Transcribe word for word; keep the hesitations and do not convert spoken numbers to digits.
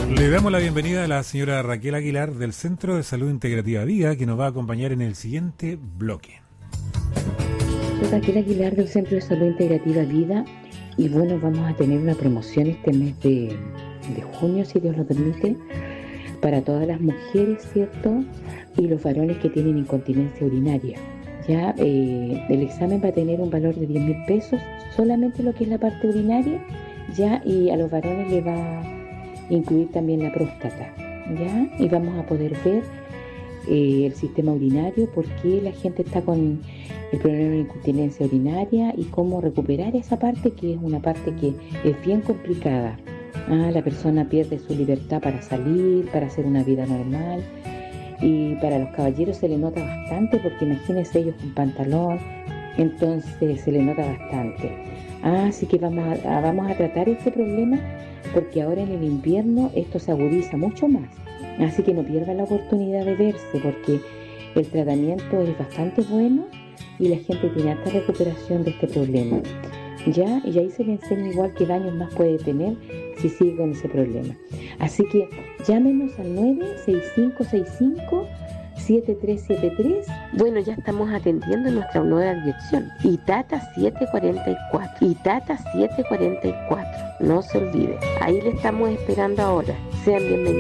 Le damos la bienvenida a la señora Raquel Aguilar del Centro de Salud Integrativa Vida, que nos va a acompañar en el siguiente bloque. Soy Raquel Aguilar del Centro de Salud Integrativa Vida y bueno, vamos a tener una promoción este mes de, de junio, si Dios lo permite, para todas las mujeres, ¿cierto? Y los varones que tienen incontinencia urinaria. Ya eh, el examen va a tener un valor de diez mil pesos, solamente lo que es la parte urinaria, ya, y a los varones le va a incluir también la próstata, ya, y vamos a poder ver eh, el sistema urinario, por qué la gente está con el problema de incontinencia urinaria y cómo recuperar esa parte, que es una parte que es bien complicada. Ah, la persona pierde su libertad para salir, para hacer una vida normal, y para los caballeros se le nota bastante, porque imagínense ellos con pantalón, entonces se le nota bastante. Ah, así que vamos a, a, vamos a tratar este problema, porque ahora en el invierno esto se agudiza mucho más. Así que no pierda la oportunidad de verse, porque el tratamiento es bastante bueno y la gente tiene alta recuperación de este problema. Ya, y ahí se le enseña igual qué daños más puede tener si sigue con ese problema. Así que llámenos al nueve seis cinco seis cinco siete tres siete tres. Bueno, ya estamos atendiendo en nuestra nueva dirección, Itata setecientos cuarenta y cuatro. Itata setecientos cuarenta y cuatro. No se olvide, ahí le estamos esperando ahora. Sean bienvenidos.